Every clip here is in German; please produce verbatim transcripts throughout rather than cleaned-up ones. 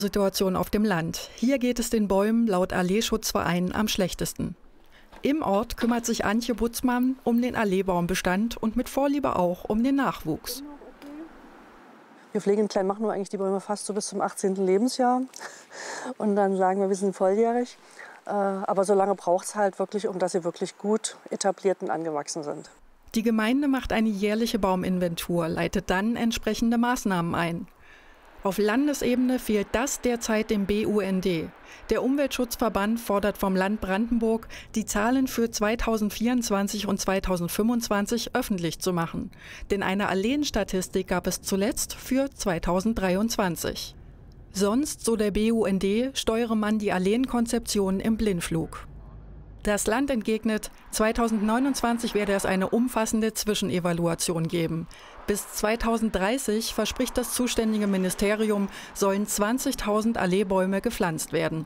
Situation auf dem Land. Hier geht es den Bäumen laut Alleeschutzverein am schlechtesten. Im Ort kümmert sich Antje Butzmann um den Alleebaumbestand und mit Vorliebe auch um den Nachwuchs. Wir pflegen klein, machen wir eigentlich die Bäume fast so bis zum achtzehnten Lebensjahr. Und dann sagen wir, wir sind volljährig. Aber so lange braucht es halt wirklich, um dass sie wirklich gut etabliert und angewachsen sind. Die Gemeinde macht eine jährliche Bauminventur, leitet dann entsprechende Maßnahmen ein. Auf Landesebene fehlt das derzeit dem B U N D. Der Umweltschutzverband fordert vom Land Brandenburg, die Zahlen für zweitausendvierundzwanzig und zweitausendfünfundzwanzig öffentlich zu machen. Denn eine Alleenstatistik gab es zuletzt für zweitausenddreiundzwanzig. Sonst, so der B U N D, steuere man die Alleenkonzeption im Blindflug. Das Land entgegnet, zweitausendneunundzwanzig werde es eine umfassende Zwischenevaluation geben. Bis zweitausenddreißig, verspricht das zuständige Ministerium, sollen zwanzigtausend Alleebäume gepflanzt werden.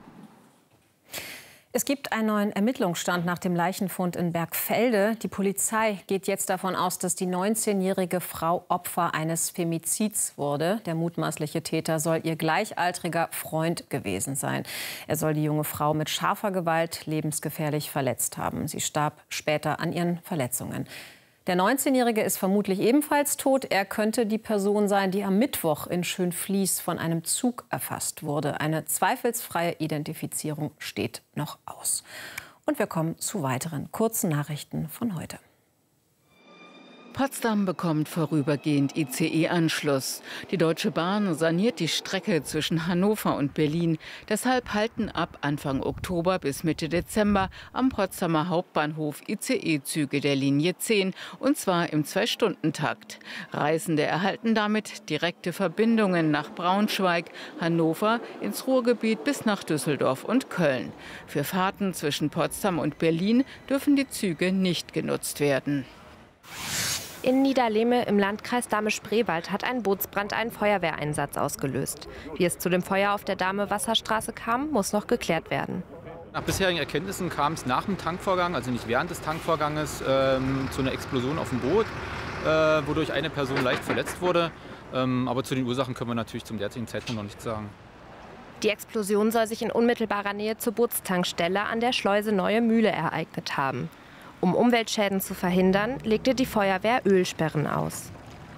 Es gibt einen neuen Ermittlungsstand nach dem Leichenfund in Bergfelde. Die Polizei geht jetzt davon aus, dass die neunzehnjährige Frau Opfer eines Femizids wurde. Der mutmaßliche Täter soll ihr gleichaltriger Freund gewesen sein. Er soll die junge Frau mit scharfer Gewalt lebensgefährlich verletzt haben. Sie starb später an ihren Verletzungen. Der neunzehnjährige ist vermutlich ebenfalls tot. Er könnte die Person sein, die am Mittwoch in Schönfließ von einem Zug erfasst wurde. Eine zweifelsfreie Identifizierung steht noch aus. Und wir kommen zu weiteren kurzen Nachrichten von heute. Potsdam bekommt vorübergehend I C E-Anschluss. Die Deutsche Bahn saniert die Strecke zwischen Hannover und Berlin. Deshalb halten ab Anfang Oktober bis Mitte Dezember am Potsdamer Hauptbahnhof I C E-Züge der Linie zehn, und zwar im Zwei-Stunden-Takt. Reisende erhalten damit direkte Verbindungen nach Braunschweig, Hannover, ins Ruhrgebiet bis nach Düsseldorf und Köln. Für Fahrten zwischen Potsdam und Berlin dürfen die Züge nicht genutzt werden. In Niederlehme im Landkreis Dahme-Spreewald hat ein Bootsbrand einen Feuerwehreinsatz ausgelöst. Wie es zu dem Feuer auf der Dahme-Wasserstraße kam, muss noch geklärt werden. Nach bisherigen Erkenntnissen kam es nach dem Tankvorgang, also nicht während des Tankvorganges, ähm, zu einer Explosion auf dem Boot, äh, wodurch eine Person leicht verletzt wurde. Ähm, aber zu den Ursachen können wir natürlich zum derzeitigen Zeitpunkt noch nichts sagen. Die Explosion soll sich in unmittelbarer Nähe zur Bootstankstelle an der Schleuse Neue Mühle ereignet haben. Um Umweltschäden zu verhindern, legte die Feuerwehr Ölsperren aus.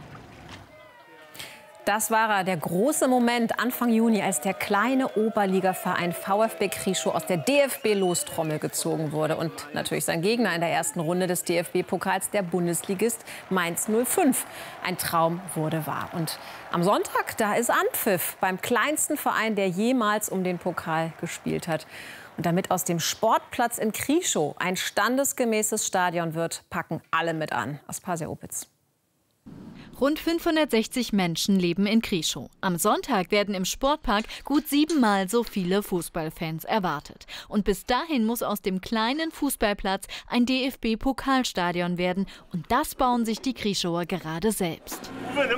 Das war er, der große Moment Anfang Juni, als der kleine Oberligaverein VfB Krieschow aus der D F B-Lostrommel gezogen wurde. Und natürlich sein Gegner in der ersten Runde des D F B-Pokals, der Bundesligist Mainz null fünf. Ein Traum wurde wahr. Und am Sonntag, da ist Anpfiff beim kleinsten Verein, der jemals um den Pokal gespielt hat. Und damit aus dem Sportplatz in Krieschow ein standesgemäßes Stadion wird, packen alle mit an. Aspasia Opitz. Rund fünfhundertsechzig Menschen leben in Krieschow. Am Sonntag werden im Sportpark gut siebenmal so viele Fußballfans erwartet. Und bis dahin muss aus dem kleinen Fußballplatz ein D F B-Pokalstadion werden. Und das bauen sich die Krieschower gerade selbst.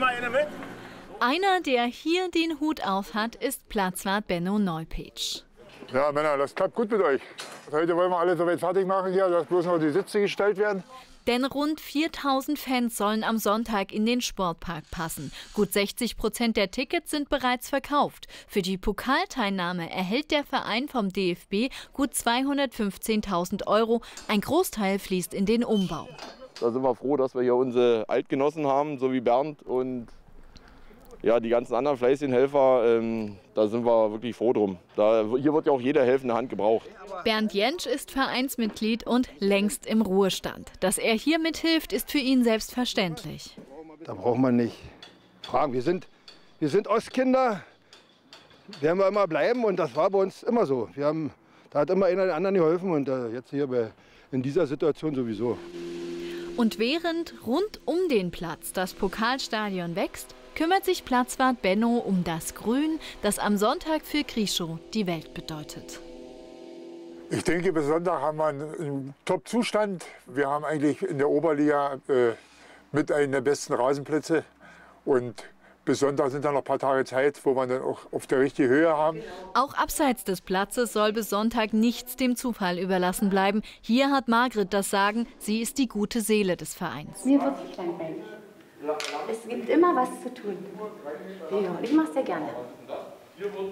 Einer, der hier den Hut auf hat, ist Platzwart Benno Neupetsch. Ja, Männer, das klappt gut mit euch. Heute wollen wir alle so weit fertig machen hier, dass bloß noch die Sitze gestellt werden. Denn rund viertausend Fans sollen am Sonntag in den Sportpark passen. Gut sechzig Prozent der Tickets sind bereits verkauft. Für die Pokalteilnahme erhält der Verein vom D F B gut zweihundertfünfzehntausend Euro. Ein Großteil fließt in den Umbau. Da sind wir froh, dass wir hier unsere Eidgenossen haben, so wie Bernd und ja, die ganzen anderen fleißigen Helfer, ähm, da sind wir wirklich froh drum. Da, hier wird ja auch jede helfende Hand gebraucht. Bernd Jentsch ist Vereinsmitglied und längst im Ruhestand. Dass er hier mithilft, ist für ihn selbstverständlich. Da braucht man nicht fragen. Wir sind, wir sind Ostkinder, werden wir immer bleiben und das war bei uns immer so. Wir haben, da hat immer einer den anderen geholfen und äh, jetzt hier bei, in dieser Situation sowieso. Und während rund um den Platz das Pokalstadion wächst, kümmert sich Platzwart Benno um das Grün, das am Sonntag für Krieschow die Welt bedeutet. Ich denke, bis Sonntag haben wir einen Top-Zustand. Wir haben eigentlich in der Oberliga äh, mit einem der besten Rasenplätze. Und bis Sonntag sind dann noch ein paar Tage Zeit, wo wir dann auch auf der richtigen Höhe haben. Auch abseits des Platzes soll bis Sonntag nichts dem Zufall überlassen bleiben. Hier hat Margret das Sagen. Sie ist die gute Seele des Vereins. Mir wird es langweilig. Es gibt immer was zu tun. Ja, ich mache es sehr gerne.